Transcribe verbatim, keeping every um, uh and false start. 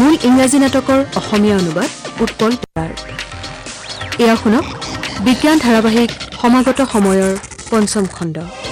মূল ইংৰাজী নাটকৰ অসমীয়া অনুবাদ উৎপল বৰাৰ। এয়া শুনক বিজ্ঞান ধাৰাবাহিক সমাগত সময়ৰ পঞ্চম খণ্ড।